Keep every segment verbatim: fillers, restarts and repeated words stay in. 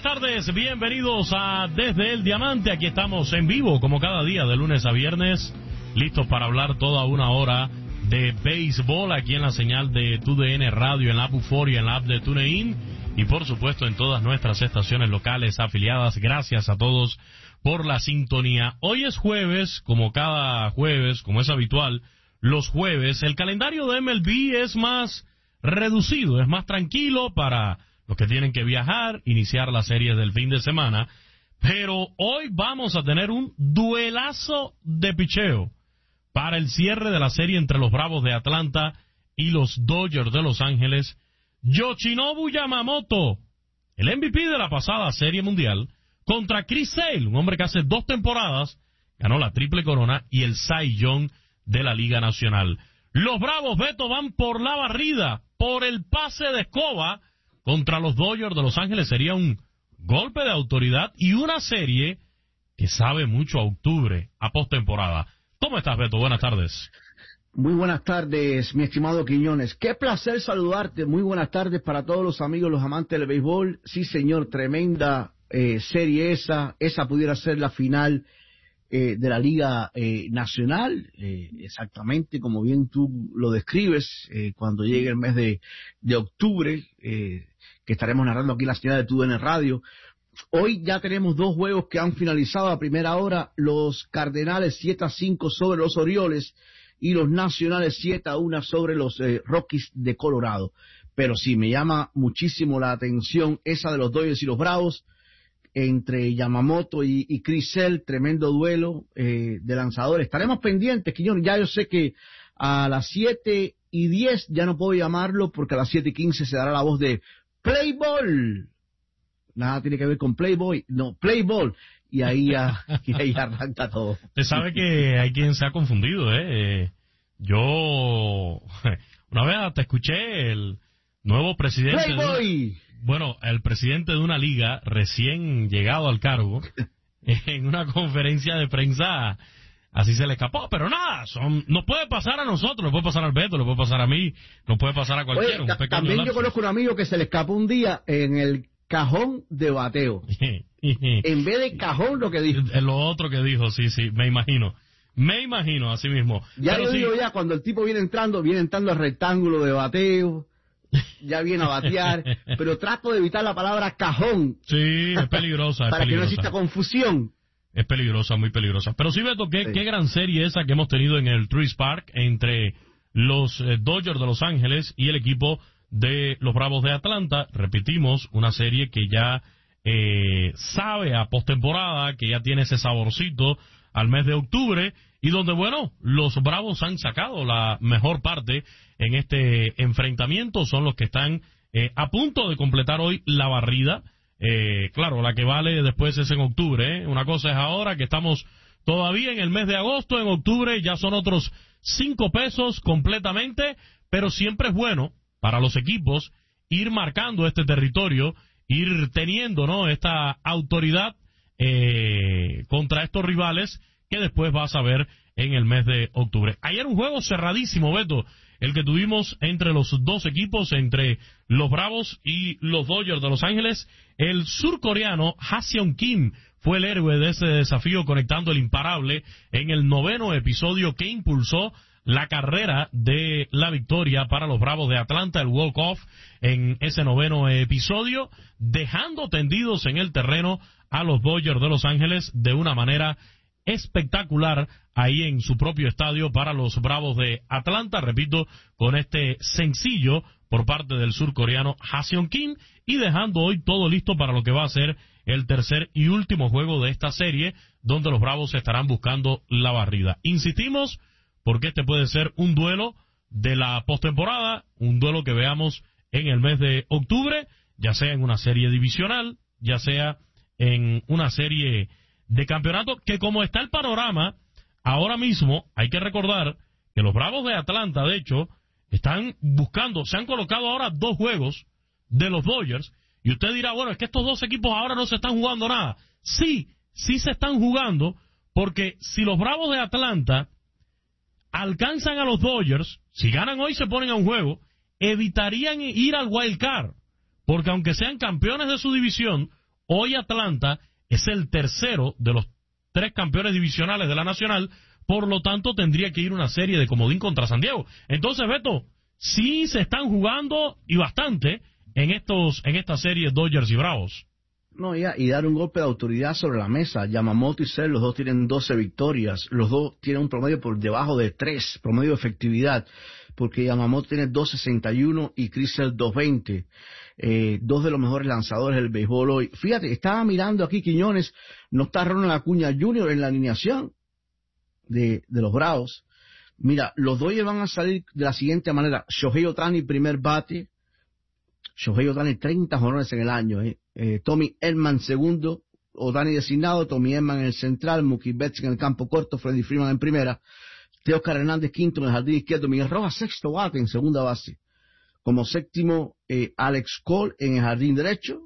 tardes, bienvenidos a Desde el Diamante. Aquí estamos en vivo, como cada día, de lunes a viernes, listos para hablar toda una hora de béisbol aquí en la señal de T U D N Radio, en la app Euforia, en la app de TuneIn y por supuesto en todas nuestras estaciones locales afiliadas. Gracias a todos por la sintonía. Hoy es jueves, como cada jueves, como es habitual, los jueves. El calendario de M L B es más reducido, es más tranquilo para los que tienen que viajar, iniciar las series del fin de semana, pero hoy vamos a tener un duelazo de picheo para el cierre de la serie entre los Bravos de Atlanta y los Dodgers de Los Ángeles. Yoshinobu Yamamoto, el M V P de la pasada Serie Mundial, contra Chris Sale, un hombre que hace dos temporadas ganó la triple corona y el Cy Young de la Liga Nacional. Los Bravos, Beto, van por la barrida, por el pase de escoba contra los Dodgers de Los Ángeles. Sería un golpe de autoridad y una serie que sabe mucho a octubre, a postemporada. ¿Cómo estás, Beto? Buenas tardes. Muy buenas tardes, mi estimado Quiñones. Qué placer saludarte. Muy buenas tardes para todos los amigos, los amantes del béisbol. Sí, señor, tremenda eh, serie esa. Esa pudiera ser la final eh, de la Liga eh, Nacional. Eh, exactamente como bien tú lo describes, eh, cuando llegue el mes de, de octubre, eh, que estaremos narrando aquí en la señal de T U D N Radio. Hoy ya tenemos dos juegos que han finalizado a primera hora. Los Cardenales siete a cinco sobre los Orioles y los Nacionales siete a uno sobre los eh, Rockies de Colorado. Pero sí, me llama muchísimo la atención esa de los Dodgers y los Bravos, entre Yamamoto y, y Chris Sale. Tremendo duelo eh, de lanzadores. Estaremos pendientes, Quiñón. Ya yo sé que a las siete y diez ya no puedo llamarlo, porque a las siete y quince se dará la voz de Play Ball. Nada tiene que ver con Playboy, no, Play Ball. Y ahí, ya, y ahí arranca todo. Usted sabe que hay quien se ha confundido, ¿eh? eh yo, una vez hasta escuché el nuevo presidente. Playboy. De una, bueno, el presidente de una liga recién llegado al cargo, en una conferencia de prensa, así se le escapó. Pero nada, son, nos puede pasar a nosotros, nos puede pasar al Beto, nos puede pasar a mí, nos puede pasar a cualquiera. Oye, un también lapso. Yo conozco un amigo que se le escapó un día en el cajón de bateo. En vez de cajón, lo que dijo. Lo otro que dijo, sí, sí, me imagino. Me imagino, así mismo. Ya Pero lo sí, digo ya, cuando el tipo viene entrando, viene entrando al rectángulo de bateo, ya viene a batear, pero trato de evitar la palabra cajón. Sí, es peligrosa. Es para peligrosa. que no exista confusión. Es peligrosa, muy peligrosa. Pero sí, Beto, qué, sí. qué gran serie esa que hemos tenido en el Truist Park entre los eh, Dodgers de Los Ángeles y el equipo de los Bravos de Atlanta. Repetimos, una serie que ya eh, sabe a postemporada, que ya tiene ese saborcito al mes de octubre, y donde, bueno, los Bravos han sacado la mejor parte en este enfrentamiento. Son los que están eh, a punto de completar hoy la barrida. Eh, claro, la que vale después es en octubre, ¿eh? Una cosa es ahora, que estamos todavía en el mes de agosto. En octubre ya son otros cinco pesos completamente, pero siempre es bueno para los equipos ir marcando este territorio, ir teniendo, ¿no?, esta autoridad eh, contra estos rivales que después vas a ver en el mes de octubre. Ayer un juego cerradísimo, Beto, el que tuvimos entre los dos equipos, entre los Bravos y los Dodgers de Los Ángeles. El surcoreano Ha-Seong Kim fue el héroe de ese desafío, conectando el imparable en el noveno episodio que impulsó la carrera de la victoria para los Bravos de Atlanta, el walk-off en ese noveno episodio, dejando tendidos en el terreno a los Dodgers de Los Ángeles de una manera espectacular ahí en su propio estadio para los Bravos de Atlanta. Repito, con este sencillo por parte del surcoreano Ha-Seong Kim, y dejando hoy todo listo para lo que va a ser el tercer y último juego de esta serie, donde los Bravos estarán buscando la barrida. Insistimos, porque este puede ser un duelo de la postemporada, un duelo que veamos en el mes de octubre, ya sea en una serie divisional, ya sea en una serie de campeonato, que como está el panorama ahora mismo, hay que recordar que los Bravos de Atlanta, de hecho, están buscando, se han colocado ahora dos juegos de los Dodgers, y usted dirá, bueno, es que estos dos equipos ahora no se están jugando nada. Sí, sí se están jugando, porque si los Bravos de Atlanta alcanzan a los Dodgers, si ganan hoy se ponen a un juego, evitarían ir al wild card, porque aunque sean campeones de su división, Hoy Atlanta es el tercero de los tres campeones divisionales de la Nacional, por lo tanto tendría que ir una serie de comodín contra San Diego. Entonces, Beto, sí se están jugando y bastante en estos en esta serie Dodgers y Bravos. No, ya, y dar un golpe de autoridad sobre la mesa. Yamamoto y Sale, los dos tienen doce victorias. Los dos tienen un promedio por debajo de tres, promedio de efectividad, porque Yamamoto tiene dos sesenta y uno y Chris Sale dos veinte. Eh, dos de los mejores lanzadores del béisbol hoy. Fíjate, estaba mirando aquí, Quiñones, no está Ronald Acuña junior en la alineación de, de los Bravos. Mira, los Dodgers van a salir de la siguiente manera. Shohei Ohtani, primer bate. Shohei Ohtani, treinta jonrones en el año. Eh. Eh, Tommy Edman, segundo. Ohtani designado. Tommy Edman en el central. Mookie Betts en el campo corto. Freddie Freeman en primera. Teoscar Hernández, quinto en el jardín izquierdo. Miguel Rojas, sexto bate en segunda base. Como séptimo, eh, Alex Cole en el jardín derecho.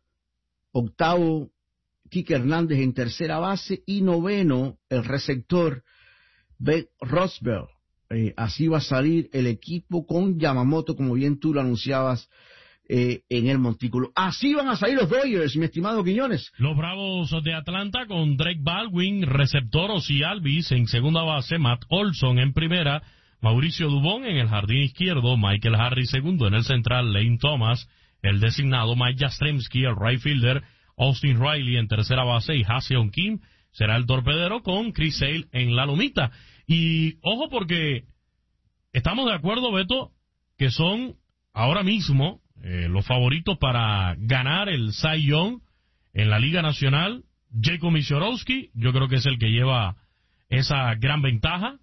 Octavo, Kike Hernández en tercera base. Y noveno, el receptor Ben Rosberg. Eh, así va a salir el equipo con Yamamoto, como bien tú lo anunciabas eh, en el montículo. Así van a salir los Dodgers, mi estimado Quiñones. Los Bravos de Atlanta con Drake Baldwin, receptor Ozzy Albies en segunda base, Matt Olson en primera, Mauricio Dubón en el jardín izquierdo, Michael Harris segundo en el central, Lane Thomas, el designado, Mike Jastrzemski, el right fielder, Austin Riley en tercera base y Ha-Seong Kim será el torpedero con Chris Sale en la lomita. Y ojo porque estamos de acuerdo, Beto, que son ahora mismo eh, los favoritos para ganar el Cy Young en la Liga Nacional. Jacob Misiorowski, yo creo que es el que lleva esa gran ventaja.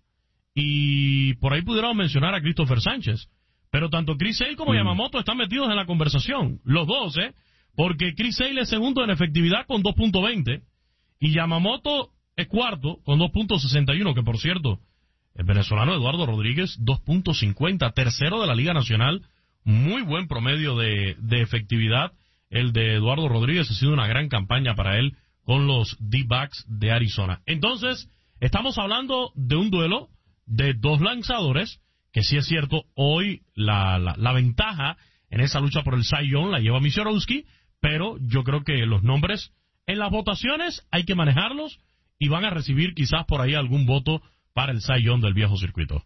Y por ahí pudiéramos mencionar a Christopher Sánchez. Pero tanto Chris Sale como mm. Yamamoto están metidos en la conversación. Los dos, ¿eh? Porque Chris Sale es segundo en efectividad con dos punto veinte. Y Yamamoto es cuarto con dos punto sesenta y uno. Que por cierto, el venezolano Eduardo Rodríguez, dos punto cincuenta. Tercero de la Liga Nacional. Muy buen promedio de, de efectividad. El de Eduardo Rodríguez ha sido una gran campaña para él con los D-backs de Arizona. Entonces, estamos hablando de un duelo de dos lanzadores, que sí es cierto, hoy la, la, la ventaja en esa lucha por el Cy Young la lleva Misiorowski, pero yo creo que los nombres en las votaciones hay que manejarlos y van a recibir quizás por ahí algún voto para el Cy Young del viejo circuito.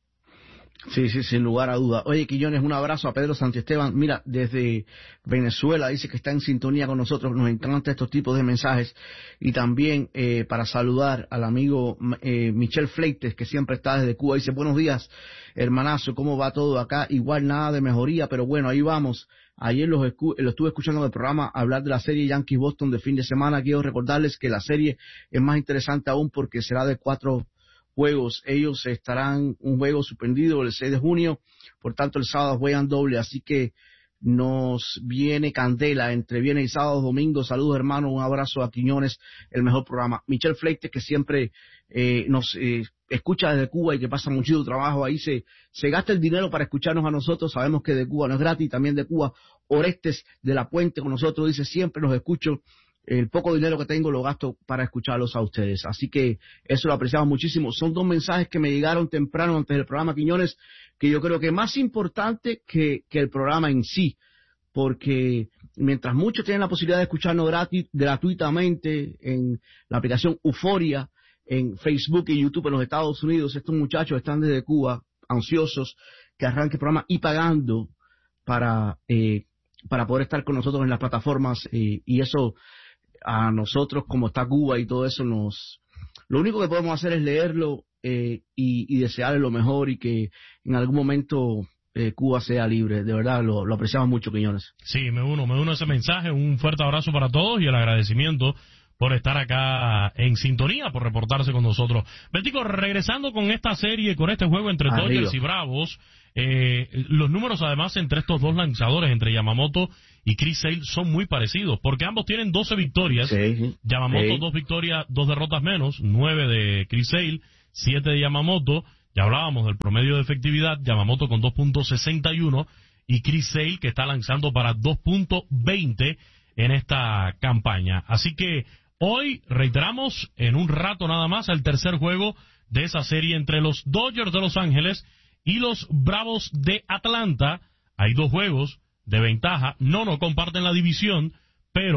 Sí, sí, sin lugar a duda. Oye, Quiñones, un abrazo a Pedro Santiesteban. Mira, desde Venezuela dice que está en sintonía con nosotros. Nos encantan estos tipos de mensajes. Y también eh, para saludar al amigo eh, Michel Fleites, que siempre está desde Cuba. Dice, buenos días, hermanazo, ¿cómo va todo acá? Igual nada de mejoría, pero bueno, ahí vamos. Ayer los escu lo estuve escuchando en el programa hablar de la serie Yankees-Boston de fin de semana. Quiero recordarles que la serie es más interesante aún porque será de cuatro juegos. Ellos estarán un juego suspendido el seis de junio, por tanto el sábado juegan doble, así que nos viene candela entre viernes y sábado, domingo. Saludos, hermanos, un abrazo a Quiñones, el mejor programa. Michel Fleites, que siempre eh, nos eh, escucha desde Cuba y que pasa mucho trabajo ahí, se, se gasta el dinero para escucharnos a nosotros. Sabemos que de Cuba no es gratis, también de Cuba. Orestes de la Puente con nosotros dice, siempre los escucho. El poco dinero que tengo lo gasto para escucharlos a ustedes. Así que eso lo apreciamos muchísimo. Son dos mensajes que me llegaron temprano antes del programa, Quiñones, que yo creo que es más importante que, que el programa en sí. Porque mientras muchos tienen la posibilidad de escucharnos gratis, gratuitamente en la aplicación Euforia, en Facebook y YouTube en los Estados Unidos, estos muchachos están desde Cuba ansiosos que arranque el programa y pagando para, eh, para poder estar con nosotros en las plataformas eh, y eso a nosotros, como está Cuba y todo eso, nos lo único que podemos hacer es leerlo eh, y, y desearle lo mejor y que en algún momento eh, Cuba sea libre. De verdad, lo, lo apreciamos mucho, Quiñones. Sí, me uno, me uno a ese mensaje. Un fuerte abrazo para todos y el agradecimiento por estar acá en sintonía, por reportarse con nosotros. Betico, regresando con esta serie, con este juego entre Arriba. Dodgers y Bravos, eh, los números además entre estos dos lanzadores, entre Yamamoto y Chris Sale, son muy parecidos, porque ambos tienen doce victorias. Sí, sí. Yamamoto sí. dos victorias, dos derrotas menos, nueve de Chris Sale, siete de Yamamoto. Ya hablábamos del promedio de efectividad, Yamamoto con dos punto sesenta y uno y Chris Sale que está lanzando para dos punto veinte en esta campaña. Así que hoy, reiteramos, en un rato nada más, el tercer juego de esa serie entre los Dodgers de Los Ángeles y los Bravos de Atlanta. Hay dos juegos de ventaja. No, no comparten la división, pero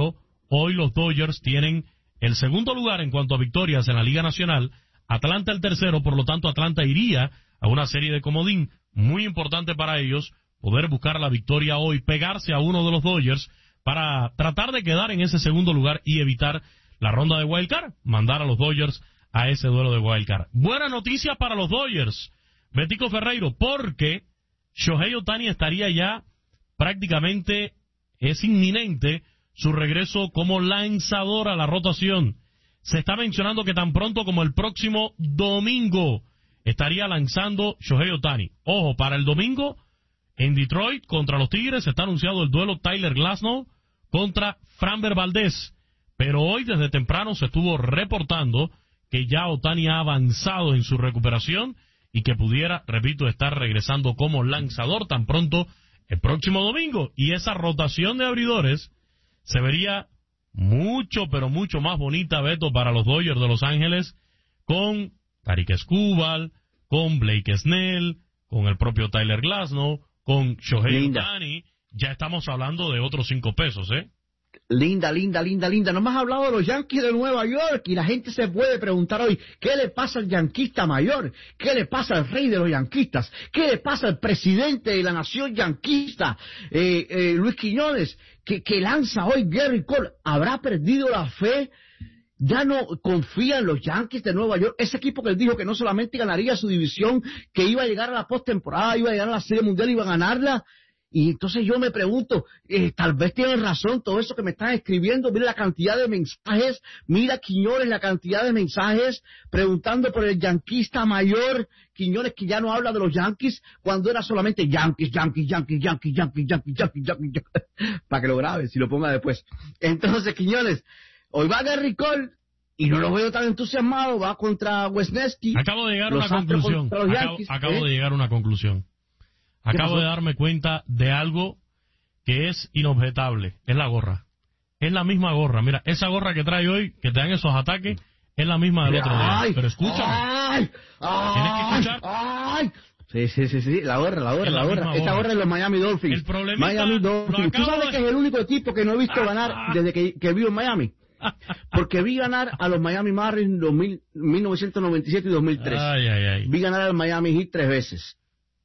hoy los Dodgers tienen el segundo lugar en cuanto a victorias en la Liga Nacional, Atlanta el tercero, por lo tanto Atlanta iría a una serie de comodín muy importante para ellos, poder buscar la victoria hoy, pegarse a uno de los Dodgers para tratar de quedar en ese segundo lugar y evitar la ronda de Wild Card, mandar a los Dodgers a ese duelo de Wild Card. Buena noticia para los Dodgers, Betico Ferreiro, porque Shohei Ohtani estaría ya prácticamente, es inminente su regreso como lanzador a la rotación. Se está mencionando que tan pronto como el próximo domingo estaría lanzando Shohei Ohtani. Ojo, para el domingo en Detroit contra los Tigres está anunciado el duelo Tyler Glasnow contra Framber Valdez. Pero hoy desde temprano se estuvo reportando que ya Ohtani ha avanzado en su recuperación y que pudiera, repito, estar regresando como lanzador tan pronto el próximo domingo. Y esa rotación de abridores se vería mucho, pero mucho más bonita, Beto, para los Dodgers de Los Ángeles, con Tarik Skubal, con Blake Snell, con el propio Tyler Glasnow, con Shohei Ohtani. Ya estamos hablando de otros cinco pesos, ¿eh? Linda, linda, linda, linda. No me has hablado de los Yankees de Nueva York y la gente se puede preguntar hoy, ¿qué le pasa al yanquista mayor? ¿Qué le pasa al rey de los yanquistas? ¿Qué le pasa al presidente de la nación yanquista, eh, eh, Luis Quiñones, que, que lanza hoy Gary Cole? ¿Habrá perdido la fe? Ya no confía en los Yankees de Nueva York, ese equipo que él dijo que no solamente ganaría su división, que iba a llegar a la postemporada, iba a llegar a la Serie Mundial, iba a ganarla. Y entonces yo me pregunto, eh, tal vez tienen razón todo eso que me están escribiendo. Mira la cantidad de mensajes, mira Quiñones la cantidad de mensajes preguntando por el yanquista mayor. Quiñones que ya no habla de los Yankees cuando era solamente Yankees, Yankees, Yankees, Yankees, Yankees, Yankees, Yankees, Yankees, Yankees. Para que lo grabe, si lo ponga después. Entonces Quiñones, hoy va Gary Cole y no lo veo tan entusiasmado, va contra Wesneski. Acabo de llegar a una conclusión. Acabo, Yankees, acabo ¿eh? de llegar a una conclusión. Acabo de darme cuenta de algo que es inobjetable. Es la gorra. Es la misma gorra. Mira, esa gorra que trae hoy, que te dan esos ataques, es la misma del otro día. Ay, pero escúchame. Ay, ¿tienes que escuchar? Ay. Sí, sí, sí, sí, la gorra, la gorra, la, la gorra. Esta gorra es los Miami Dolphins. El problemita, Miami Dolphins. ¿Tú sabes de... que es el único equipo que no he visto ganar desde que, que vivo en Miami? Porque vi ganar a los Miami Marlins en mil novecientos noventa y siete y dos mil tres. Ay, ay, ay. Vi ganar al Miami Heat tres veces.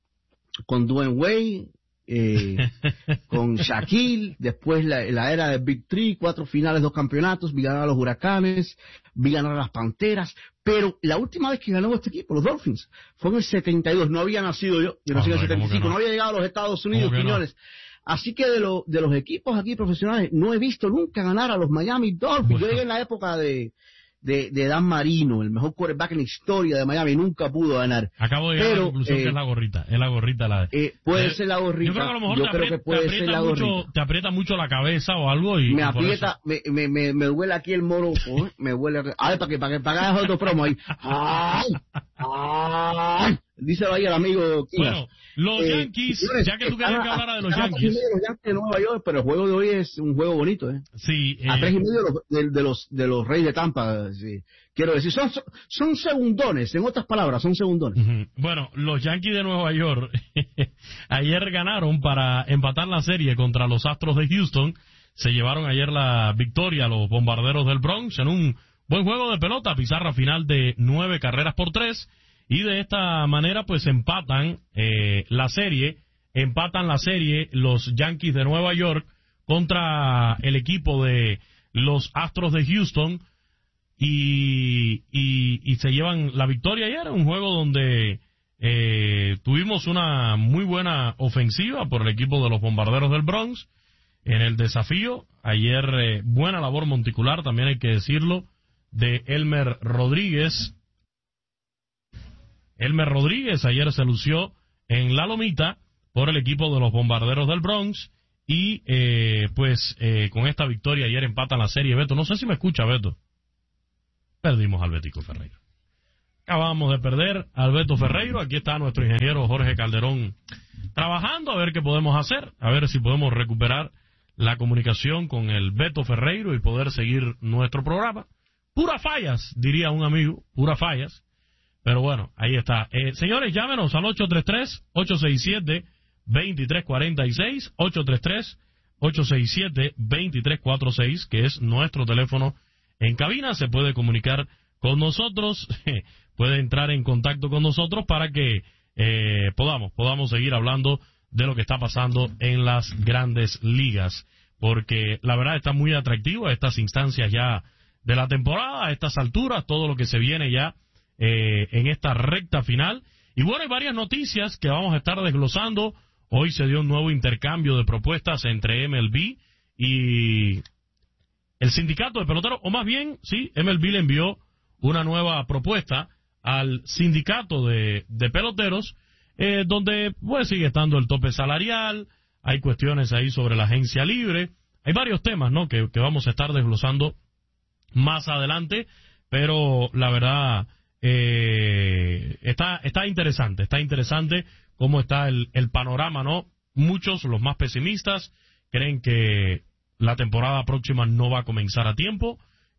Con Dwayne Wade, eh, con Shaquille, después la, la era de Big Three, cuatro finales, dos campeonatos, vi ganar a los Huracanes, vi ganar a las Panteras, pero la última vez que ganó este equipo, los Dolphins, fue en el setenta y dos, no había nacido yo, yo nací en el setenta y cinco, no? no había llegado a los Estados Unidos, Quiñones. No? Así que de, lo, de los equipos aquí profesionales, no he visto nunca ganar a los Miami Dolphins. Bueno. Yo llegué en la época de... De, de Dan Marino, el mejor quarterback en la historia de Miami, nunca pudo ganar. Acabo de llegar Pero, a la conclusión eh, que es la gorrita, es la gorrita la eh, puede eh, ser la gorrita. Yo creo que a lo mejor yo te, creo aprieta, que puede te, aprieta ser la mucho, gorrita. te aprieta mucho la cabeza o algo y... Me y aprieta, me, me, me, me duele aquí el moro, ¿eh? me duele aquí. A ver, para que, para que pagas otro promo ahí. ¡Ay! ¡Ay! Díselo ahí al amigo Kinas. Bueno, los eh, Yankees, ya que tú querías que hablara de los Yankees. Los Yankees de Nueva York, pero el juego de hoy es un juego bonito, ¿eh? Sí. Eh, a tres y medio de los, de, de los, de los Reyes de Tampa, sí. Quiero decir, son, son segundones, en otras palabras, son segundones. Uh-huh. Bueno, los Yankees de Nueva York ayer ganaron para empatar la serie contra los Astros de Houston. Se llevaron ayer la victoria a los Bombarderos del Bronx en un buen juego de pelota, pizarra final de nueve carreras por tres. Y de esta manera, pues, empatan eh, la serie, empatan la serie los Yankees de Nueva York contra el equipo de los Astros de Houston y, y, y se llevan la victoria ayer. Un juego donde eh, tuvimos una muy buena ofensiva por el equipo de los Bombarderos del Bronx en el desafío. Ayer, eh, buena labor monticular, también hay que decirlo, de Elmer Rodríguez. Elmer Rodríguez ayer se lució en la lomita por el equipo de los Bombarderos del Bronx y eh, pues eh, con esta victoria ayer empatan la serie. Beto, no sé si me escucha, Beto. Perdimos al Betico Ferreiro. Acabamos de perder al Beto Ferreiro. Aquí está nuestro ingeniero Jorge Calderón trabajando a ver qué podemos hacer, a ver si podemos recuperar la comunicación con el Beto Ferreiro y poder seguir nuestro programa. Puras fallas, diría un amigo, puras fallas. Pero bueno, ahí está. Eh, señores, llámenos al ocho tres tres, ocho seis siete, dos tres cuatro seis, ocho tres tres, ocho seis siete, dos tres cuatro seis, que es nuestro teléfono en cabina. Se puede comunicar con nosotros, puede entrar en contacto con nosotros para que eh, podamos, podamos seguir hablando de lo que está pasando en las grandes ligas, porque la verdad está muy atractivo a estas instancias ya de la temporada, a estas alturas, todo lo que se viene ya eh, en esta recta final. Y bueno, hay varias noticias que vamos a estar desglosando. Hoy se dio un nuevo intercambio de propuestas entre M L B y el sindicato de peloteros, o más bien, sí, M L B le envió una nueva propuesta al sindicato de, de peloteros, eh, donde pues sigue estando el tope salarial, hay cuestiones ahí sobre la agencia libre, hay varios temas, ¿no?, que, que vamos a estar desglosando más adelante, pero la verdad eh, está está interesante, está interesante cómo está el, el panorama, ¿no? Muchos, los más pesimistas, creen que la temporada próxima no va a comenzar a tiempo,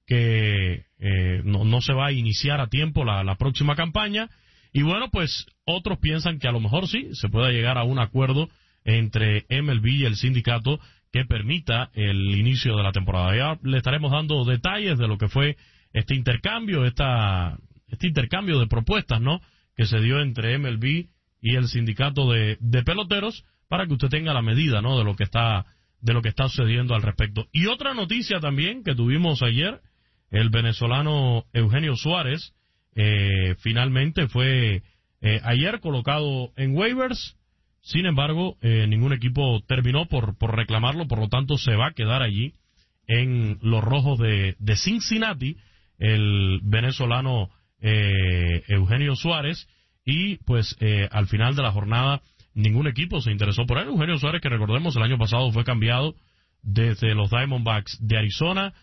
que eh, no, no se va a iniciar a tiempo la, la próxima campaña, y bueno, pues otros piensan que a lo mejor sí, se pueda llegar a un acuerdo entre M L B y el sindicato que permita el inicio de la temporada. Ya le estaremos dando detalles de lo que fue este intercambio, esta, este intercambio de propuestas, ¿no?, que se dio entre M L B y el sindicato de, de peloteros, para que usted tenga la medida, ¿no?, de lo que está de lo que está sucediendo al respecto. Y otra noticia también que tuvimos ayer, el venezolano Eugenio Suárez eh, finalmente fue eh, ayer colocado en waivers. Sin embargo, eh, ningún equipo terminó por, por reclamarlo, por lo tanto se va a quedar allí en los rojos de, de Cincinnati, el venezolano eh, Eugenio Suárez, y pues eh, al final de la jornada ningún equipo se interesó por él. Eugenio Suárez, que recordemos el año pasado fue cambiado desde los Diamondbacks de Arizona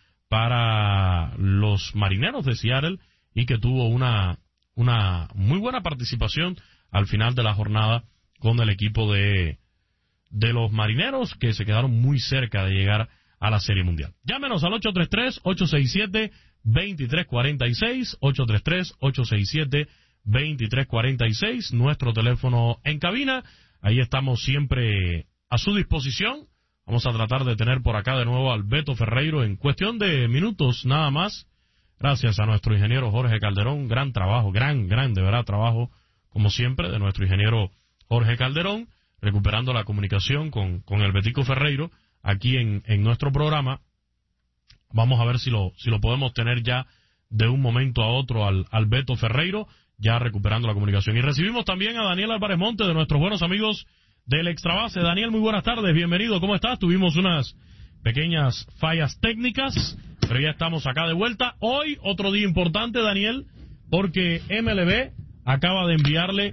para los Marineros de Seattle, y que tuvo una, una muy buena participación al final de la jornada con el equipo de, de los Marineros, que se quedaron muy cerca de llegar a la Serie Mundial. Llámenos al ocho tres tres, ocho seis siete, dos tres cuatro seis, ocho tres tres, ocho seis siete, dos tres cuatro seis, nuestro teléfono en cabina. Ahí estamos siempre a su disposición. Vamos a tratar de tener por acá de nuevo al Beto Ferreiro en cuestión de minutos nada más. Gracias a nuestro ingeniero Jorge Calderón. Gran trabajo, gran, gran, de verdad, trabajo, como siempre, de nuestro ingeniero Jorge Calderón, recuperando la comunicación con, con el Betico Ferreiro aquí en, en nuestro programa. Vamos a ver si lo, si lo podemos tener ya de un momento a otro al, al Beto Ferreiro, ya recuperando la comunicación. Y recibimos también a Daniel Álvarez Monte, de nuestros buenos amigos del Extrabase. Daniel, muy buenas tardes, bienvenido, ¿cómo estás? Tuvimos unas pequeñas fallas técnicas, pero ya estamos acá de vuelta. Hoy, otro día importante, Daniel, porque M L B acaba de enviarle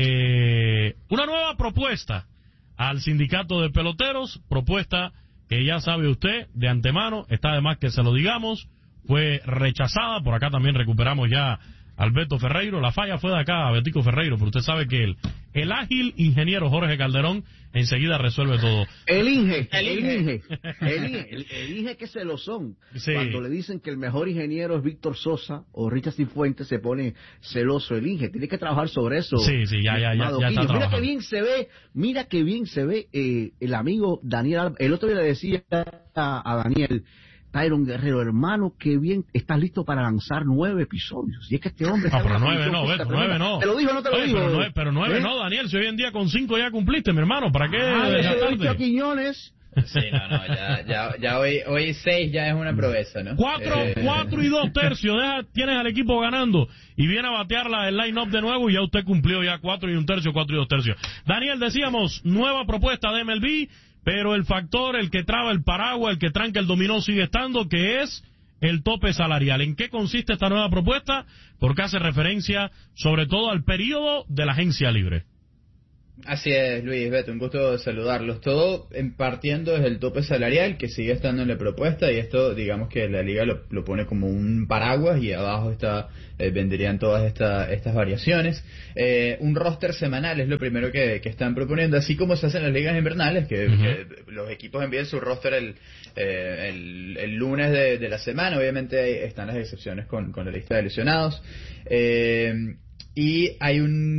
eh, una nueva propuesta al sindicato de peloteros, propuesta que ya sabe usted de antemano, está de más que se lo digamos, fue rechazada. Por acá también recuperamos ya al Beto Ferreiro. La falla fue de acá, Betico Ferreiro, pero usted sabe que el, el ágil ingeniero Jorge Calderón enseguida resuelve todo. El Inge, el Inge, el Inge, el, el Inge que se lo son. Sí. Cuando le dicen que el mejor ingeniero es Víctor Sosa o Richard Cifuentes, se pone celoso el Inge. Tiene que trabajar sobre eso. Sí, sí, ya, ya, ya, ya está Mira trabajando. que bien se ve, mira que bien se ve eh, el amigo Daniel Alba. El otro día le decía a, a Daniel, Tyron Guerrero, hermano, qué bien, estás listo para lanzar nueve episodios. Y es que este hombre... No, pero nueve no, Beto, nueve no. ¿Te lo dijo o no te lo Oye, dijo? Pero nueve, pero nueve ¿Eh? no, Daniel, si hoy en día con cinco ya cumpliste, mi hermano, ¿para qué Ah, ese lo dicho a desgastarte? Quiñones. Sí, no, no, ya, ya, ya hoy, hoy seis ya es una proeza, ¿no? Cuatro, Eh, cuatro y dos tercios, deja, tienes al equipo ganando y viene a batear la, el line-up de nuevo y ya usted cumplió ya cuatro y un tercio, cuatro y dos tercios. Daniel, decíamos, nueva propuesta de M L B, pero el factor, el que traba el paraguas, el que tranca el dominó sigue estando, que es el tope salarial. ¿En qué consiste esta nueva propuesta? Porque hace referencia sobre todo al periodo de la agencia libre. Así es, Luis, Beto, un gusto saludarlos. Todo en partiendo desde el tope salarial, que sigue estando en la propuesta, y esto, digamos que la liga lo, lo pone como un paraguas, y abajo está eh, vendrían todas esta, estas variaciones. Eh, un roster semanal es lo primero que, que están proponiendo, así como se hace en las ligas invernales, que, uh-huh. que los equipos envían su roster el, eh, el, el lunes de, de la semana. Obviamente están las excepciones con, con la lista de lesionados. Eh, y hay un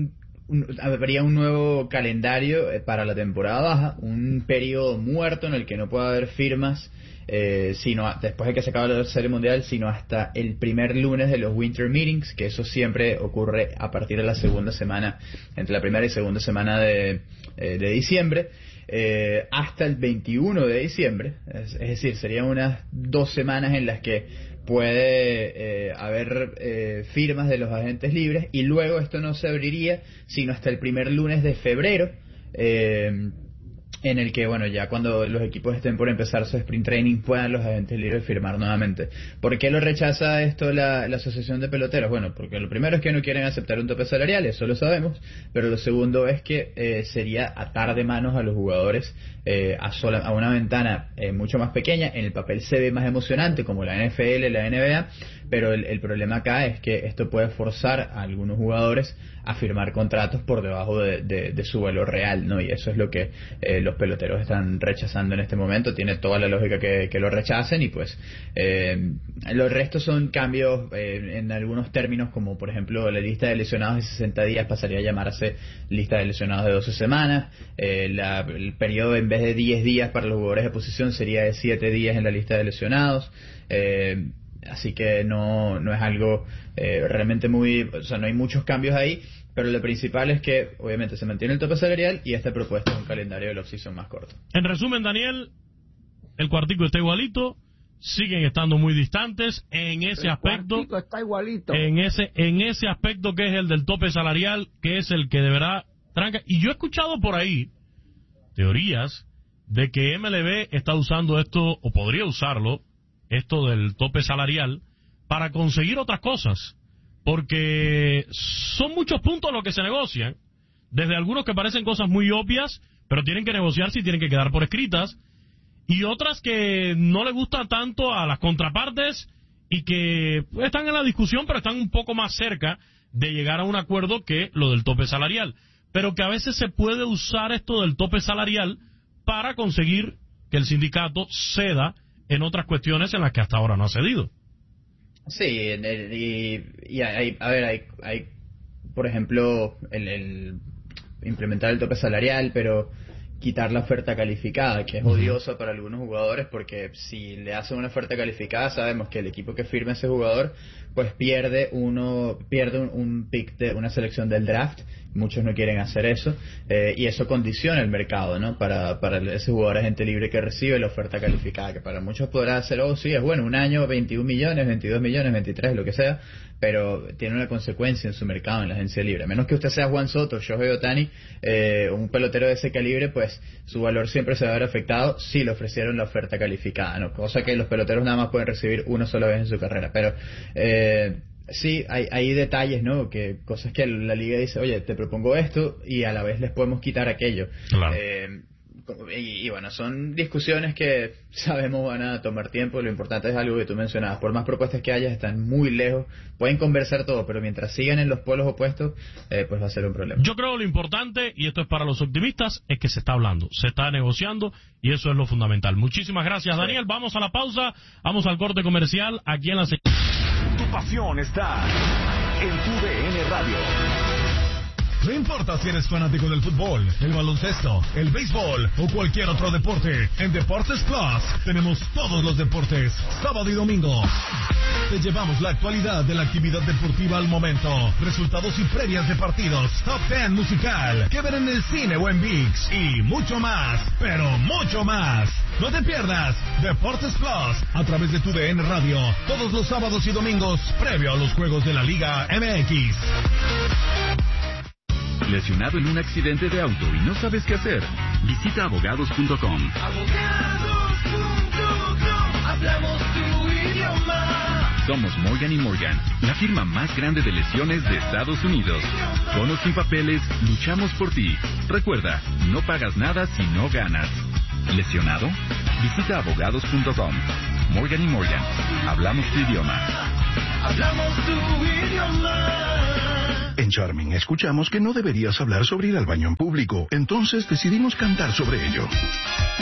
un, habría un nuevo calendario para la temporada baja, un periodo muerto en el que no puede haber firmas eh, sino después de que se acabe la Serie Mundial, sino hasta el primer lunes de los Winter Meetings, que eso siempre ocurre a partir de la segunda semana, entre la primera y segunda semana de, eh, de diciembre. Eh, hasta el veintiuno de diciembre, es, es decir, serían unas dos semanas en las que puede eh, haber eh, firmas de los agentes libres, y luego esto no se abriría sino hasta el primer lunes de febrero, eh, en el que, bueno, ya cuando los equipos estén por empezar su sprint training puedan los agentes libres firmar nuevamente. ¿Por qué lo rechaza esto la, la Asociación de Peloteros? Bueno, porque lo primero es que no quieren aceptar un tope salarial, eso lo sabemos, pero lo segundo es que eh, sería atar de manos a los jugadores eh, a, sola, a una ventana eh, mucho más pequeña. En el papel se ve más emocionante, como la N F L, la N B A, pero el, el problema acá es que esto puede forzar a algunos jugadores a firmar contratos por debajo de, de, de su valor real, ¿no? Y eso es lo que eh, los peloteros están rechazando en este momento. Tiene toda la lógica que, que lo rechacen, y pues eh, los restos son cambios eh, en algunos términos, como por ejemplo la lista de lesionados de sesenta días pasaría a llamarse lista de lesionados de doce semanas, eh, la, el periodo en vez de diez días para los jugadores de posición sería de siete días en la lista de lesionados. eh, Así que no, no es algo eh, realmente muy... O sea, no hay muchos cambios ahí, pero lo principal es que obviamente se mantiene el tope salarial y esta propuesta es un calendario del off-season más corto. En resumen, Daniel, el cuartico está igualito, siguen estando muy distantes en ese el aspecto. cuartico está igualito. En ese, en ese aspecto que es el del tope salarial, que es el que deberá tranca. Y yo he escuchado por ahí teorías de que M L B está usando esto, o podría usarlo, esto del tope salarial, para conseguir otras cosas, porque son muchos puntos los que se negocian, desde algunos que parecen cosas muy obvias, pero tienen que negociarse y tienen que quedar por escritas, y otras que no le gustan tanto a las contrapartes y que están en la discusión, pero están un poco más cerca de llegar a un acuerdo que lo del tope salarial, pero que a veces se puede usar esto del tope salarial para conseguir que el sindicato ceda en otras cuestiones en las que hasta ahora no ha cedido. Sí, y, y hay, a ver, hay, hay por ejemplo, el, el implementar el tope salarial, pero quitar la oferta calificada, que es odiosa para algunos jugadores, porque si le hacen una oferta calificada, sabemos que el equipo que firme a ese jugador, pues pierde uno, pierde un, un pick de una selección del draft. Muchos no quieren hacer eso, eh, y eso condiciona el mercado, ¿no? Para, para ese jugador agente libre que recibe la oferta calificada, que para muchos podrá ser, oh sí, es bueno, un año, veintiún millones, veintidós millones, veintitrés, lo que sea, pero tiene una consecuencia en su mercado, en la agencia libre. A menos que usted sea Juan Soto, Shohei Ohtani, eh, un pelotero de ese calibre, pues su valor siempre se va a ver afectado si le ofrecieron la oferta calificada, ¿no? Cosa que los peloteros nada más pueden recibir una sola vez en su carrera, pero eh, sí, hay, hay detalles, ¿no? Que cosas que la liga dice, oye, te propongo esto y a la vez les podemos quitar aquello. Claro. Eh, y, y bueno, son discusiones que sabemos van a tomar tiempo. Lo importante es algo que tú mencionabas. Por más propuestas que haya, están muy lejos. Pueden conversar todo, pero mientras sigan en los polos opuestos, eh, pues va a ser un problema. Yo creo lo importante, y esto es para los optimistas, es que se está hablando, se está negociando, y eso es lo fundamental. Muchísimas gracias, sí. Daniel. Vamos a la pausa, vamos al corte comercial aquí en la... Tu pasión está en tu D N Radio. No importa si eres fanático del fútbol, el baloncesto, el béisbol o cualquier otro deporte, en Deportes Plus tenemos todos los deportes, sábado y domingo. Te llevamos la actualidad de la actividad deportiva al momento, resultados y previas de partidos, top ten musical, que ver en el cine o en ViX, y mucho más, pero mucho más. No te pierdas Deportes Plus a través de tu D N Radio, todos los sábados y domingos, previo a los juegos de la Liga M X. ¿Lesionado en un accidente de auto y no sabes qué hacer? Visita abogados punto com. Abogados punto com, hablamos tu idioma. Somos Morgan y Morgan, la firma más grande de lesiones de Estados Unidos. Con o sin papeles, luchamos por ti. Recuerda, no pagas nada si no ganas. ¿Lesionado? Visita abogados punto com. Morgan y Morgan, hablamos tu idioma. Hablamos tu idioma. En Charming escuchamos que no deberías hablar sobre ir al baño en público, entonces decidimos cantar sobre ello.